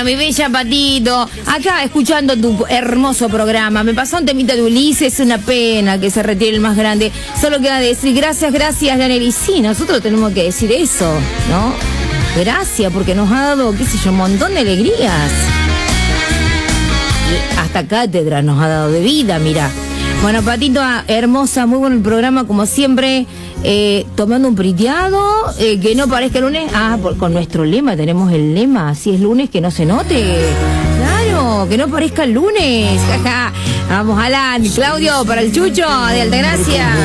mi bella Patito. Acá escuchando tu hermoso programa. Me pasó un temita de Ulises, es una pena que se retire el más grande. Solo queda decir gracias, Daniel. Y sí, nosotros tenemos que decir eso, ¿no? Gracias, porque nos ha dado, qué sé yo, un montón de alegrías. Y hasta cátedra nos ha dado de vida, mira. Bueno, Patito, hermosa, muy bueno el programa, como siempre. Tomando un priteado, que no parezca lunes. Con nuestro lema, tenemos el lema, si es lunes que no se note. Claro, que no parezca el lunes. Vamos, Alan, Claudio, para el Chucho de Altagracia.